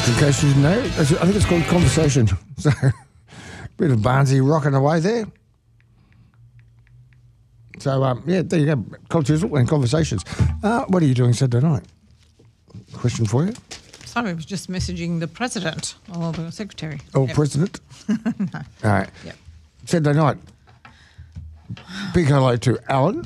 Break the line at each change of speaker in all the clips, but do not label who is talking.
Just in case you didn't know, I think it's called Conversation. So, bit of Barnsey rocking away there. So, there you go. Cultures and Conversations. What are you doing Saturday night? Question for you.
Sorry, I was just messaging the president or the secretary.
Oh, yep. President?
No.
All right.
Yep.
Saturday night. Big hello to Alan.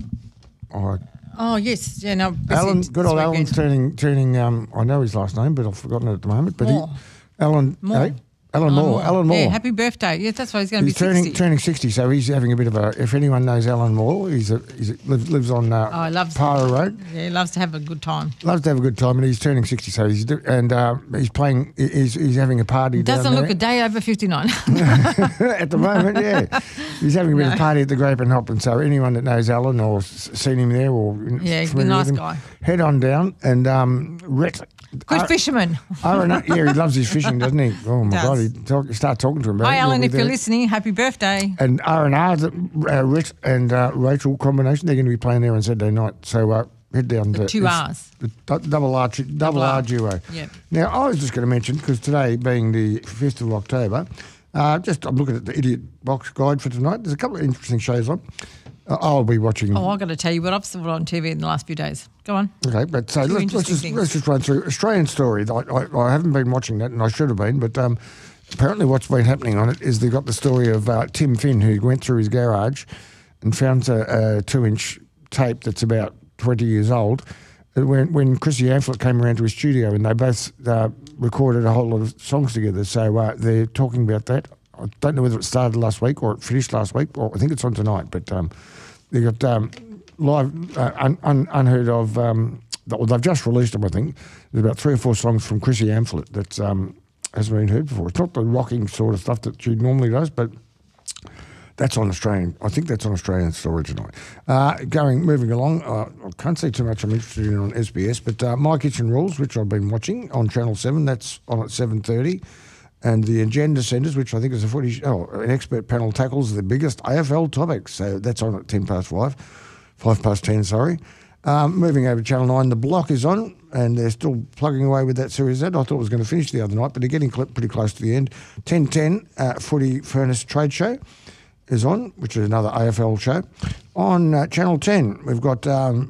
Oh, yes. Yeah, no.
Alan, good old Alan's turning, I know his last name, but I've forgotten it at the moment. But
Moore.
Alan Moore. Alan Moore.
Yeah, happy birthday. Yeah, that's why he's going to be 60.
Turning 60, so he's having a bit of a... If anyone knows Alan Moore, he lives on Para Road.
Yeah, he loves to have a good time.
Loves to have a good time, and he's turning 60, so he's playing... He's having a party down there.
Doesn't look a day over 59.
At the moment, yeah. He's having a bit of a party at the Grape and Hop, and so anyone that knows Alan or seen him there or...
Yeah, he's a nice guy.
Head on down, and Rhett...
Good fisherman.
Yeah, he loves his fishing, doesn't he? Oh, my God. Start talking to him about it.
Hi, Alan, if you're listening, happy birthday.
And R&R, Rhett and Rachel combination, they're going to be playing there on Saturday night. So head down to...
2 hours.
The double R duo.
Yep.
Now, I was just going to mention, because today being the 5th of October, I'm looking at the Idiot Box Guide for tonight. There's a couple of interesting shows on. I'll be watching...
Oh, I've got to tell you what I've seen on TV in the last few days. Go on.
Okay, but so let's just run through Australian Story. I haven't been watching that, and I should have been, but apparently what's been happening on it is they've got the story of Tim Finn, who went through his garage and found a 2-inch tape that's about 20 years old. When Chrissy Amphlett came around to his studio, and they both recorded a whole lot of songs together, so they're talking about that. I don't know whether it started last week or it finished last week, or I think it's on tonight, but they got live, unheard of, they've just released them, I think. There's about 3 or 4 songs from Chrissy Amphlett that hasn't been heard before. It's not the rocking sort of stuff that she normally does, but that's on Australian. I think that's on Australian Story tonight. Moving along, I can't say too much I'm interested in on SBS, but My Kitchen Rules, which I've been watching on Channel 7, that's on at 7:30. And the Agenda Centres, which I think is an expert panel tackles the biggest AFL topics. So that's on at 5 past 10, sorry. Moving over to Channel 9, The Block is on, and they're still plugging away with that Series Z. I thought it was going to finish the other night, but they're getting pretty close to the end. 10:10, Footy Furnace Trade Show is on, which is another AFL show. On Channel 10, we've got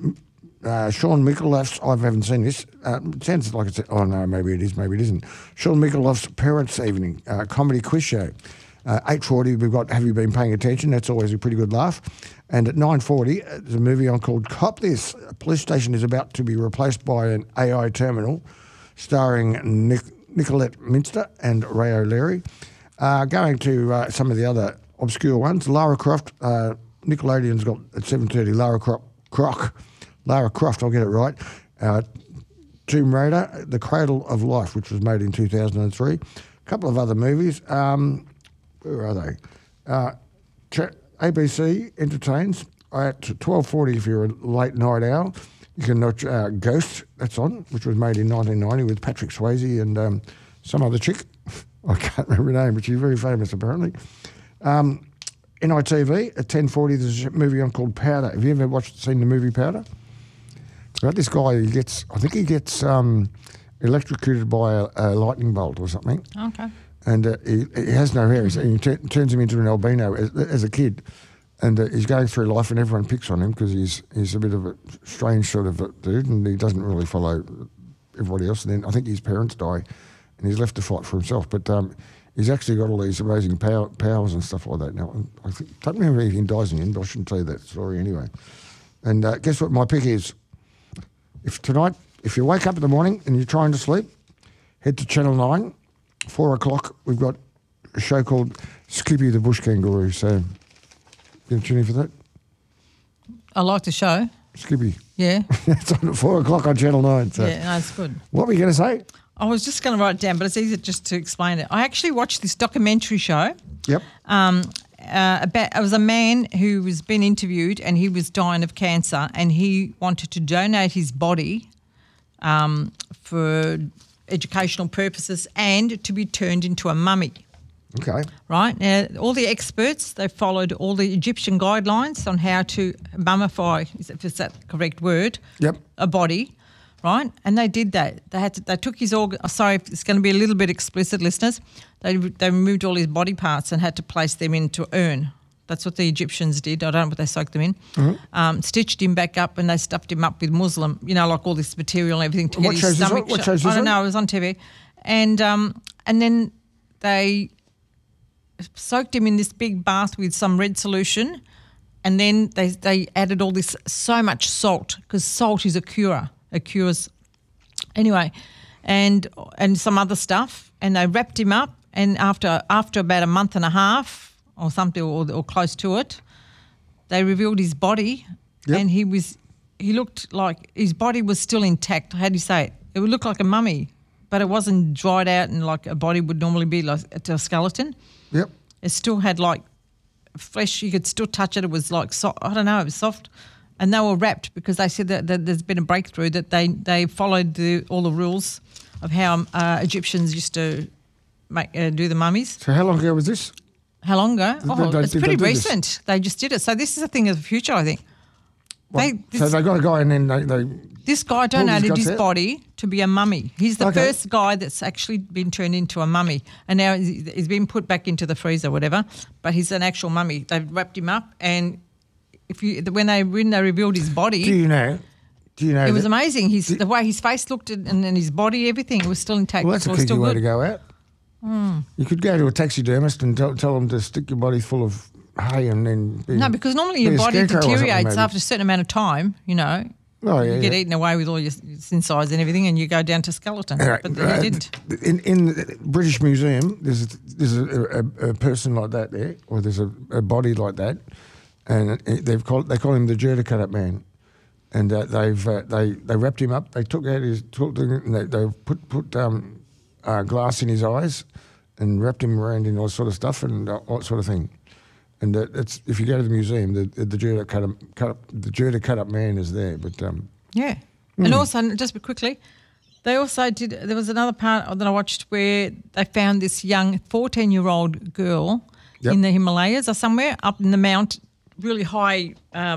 Sean Micallef's, I haven't seen this, it sounds like it's, oh no, maybe it is, maybe it isn't. Sean Micallef's Parents' Evening, comedy quiz show. 8:40, we've got Have You Been Paying Attention? That's always a pretty good laugh. And at 9:40, there's a movie on called Cop This. A police station is about to be replaced by an AI terminal, starring Nicolette Minster and Ray O'Leary. Going to some of the other obscure ones, Lara Croft, Nickelodeon's got at 7:30, Lara Croft, I'll get it right. Tomb Raider, The Cradle of Life, which was made in 2003. A couple of other movies. Where are they? ABC entertains at 12:40 if you're a late night owl. You can watch Ghost, that's on, which was made in 1990 with Patrick Swayze and some other chick. I can't remember her name, but she's very famous apparently. NITV at 10:40, there's a movie on called Powder. Have you ever seen the movie Powder? It's about this guy, I think he gets electrocuted by a lightning bolt or something.
Okay.
And he has no hair. He turns him into an albino as a kid. And he's going through life and everyone picks on him because he's a bit of a strange sort of a dude and he doesn't really follow everybody else. And then I think his parents die and he's left to fight for himself. But he's actually got all these amazing powers and stuff like that. Now, I don't remember if he dies in the end, but I shouldn't tell you that story anyway. And guess what my pick is? If you wake up in the morning and you're trying to sleep, head to Channel 9, 4 o'clock, we've got a show called Skippy the Bush Kangaroo. So, you going to tune in for that?
I like the show.
Skippy.
Yeah.
It's on at 4 o'clock on Channel 9. So.
Yeah, no, it's good.
What were you going to say?
I was just going to write it down, but it's easier just to explain it. I actually watched this documentary show.
Yep.
It was a man who was being interviewed and he was dying of cancer and he wanted to donate his body for educational purposes and to be turned into a mummy.
Okay.
Right? Now, all the experts, they followed all the Egyptian guidelines on how to mummify, if it's that correct word,
yep,
a body, right? And they did that. They took his organ. Oh, sorry, it's going to be a little bit explicit, listeners. They removed all his body parts and had to place them into an urn. That's what the Egyptians did. I don't know what they soaked them in. Mm-hmm. Stitched him back up and they stuffed him up with Muslim, like all this material and everything to get his stomach.
What show is this?
I don't know. It was on TV. And then they soaked him in this big bath with some red solution, and then they added all this, so much salt, because salt is a cure. It cures. Anyway, and some other stuff, and they wrapped him up, and after about a month and a half or something, or close to it, they revealed his body, and he looked like his body was still intact. How do you say it? It would look like a mummy, but it wasn't dried out and like a body would normally be, like a skeleton.
Yep.
It still had like flesh. You could still touch it. It was like I don't know. It was soft, and they were wrapped because they said that there's been a breakthrough, that they followed all the rules of how Egyptians used to do the mummies.
So how long ago was this?
How long ago? It's pretty recent. They just did it. So this is a thing of the future, I think.
So they got a guy, and then they
this guy donated his body to be a mummy. He's the first guy that's actually been turned into a mummy, and now he's been put back into the freezer or whatever, but he's an actual mummy. They've wrapped him up, and when they revealed his body...
Do you know
it was amazing. The way his face looked and his body, everything, it was still intact.
Well, that's a key way to go out. You could go to a taxidermist and tell them to stick your body full of hay and then...
No, because normally your body deteriorates after a certain amount of time,
Oh, yeah,
you get eaten away with all your insides and everything, and you go down to skeleton. Right, but he didn't.
In the British Museum, there's a person like that there, or there's a body like that, and they call him the Jurda Cut-Up Man, and they wrapped him up. They took out his and they put glass in his eyes, and wrapped him around in all sort of stuff and all sort of thing. And it's, if you go to the museum, the Jurda Cut-Up Man is there. But
and also, just quickly, they also did. There was another part that I watched where they found this young 14-year-old girl in the Himalayas or somewhere up in the really high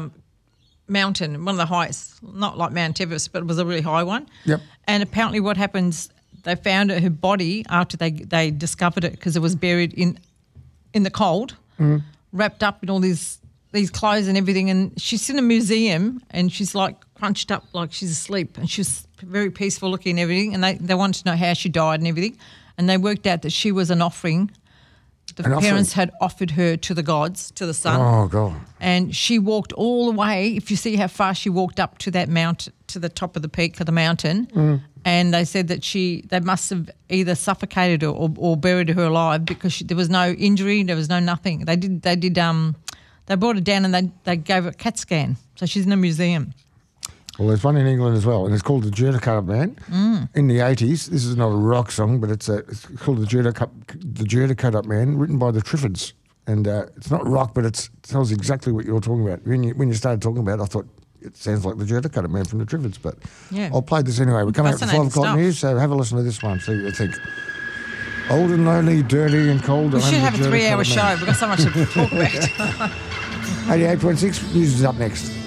mountain, one of the highest, not like Mount Everest, but it was a really high one.
Yep. And
apparently, what happens? They found her body after they discovered it, because it was buried in the cold. Mm. Wrapped up in all these clothes and everything, and she's in a museum and she's like crunched up like she's asleep, and she's very peaceful looking and everything, and they wanted to know how she died and everything, and they worked out that she was an offering. The parents had offered her to the gods, to the sun.
Oh, God.
And she walked all the way, if you see how far she walked up to that mountain, to the top of the peak of the mountain, and they said that they must have either suffocated her or buried her alive, because there was no injury, there was no nothing. They brought her down and they gave her a CAT scan. So she's in a museum.
Well, there's one in England as well, and it's called the Jurda Cut-Up Man. In the 80s, this is not a rock song, but it's called the Jurda Cut-Up Man, written by the Triffids. And it's not rock, but it tells exactly what you're talking about. When you started talking about it, I thought it sounds like the Jurda Cut-Up Man from the Triffids, but I'll play this anyway. We're coming up to 5 o'clock news, so have a listen to this one, see what you think. Old and lonely, dirty and cold.
We should have a 3-hour show. We've got so much to talk about.
88.6, news is up next.